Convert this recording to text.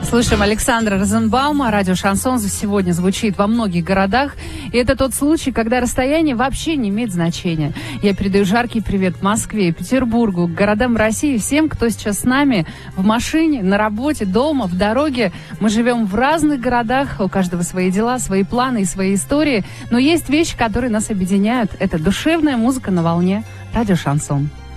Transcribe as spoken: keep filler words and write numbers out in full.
Слушаем Александра Розенбаума. Радио «Шансон» сегодня звучит во многих городах. И это тот случай, когда расстояние вообще не имеет значения. Я передаю жаркий привет Москве, Петербургу, городам России, всем, кто сейчас с нами в машине, на работе, дома, в дороге. Мы живем в разных городах, у каждого свои дела, свои планы и свои истории. Но есть вещи, которые нас объединяют. Это душевная музыка на волне. Радио «Шансон».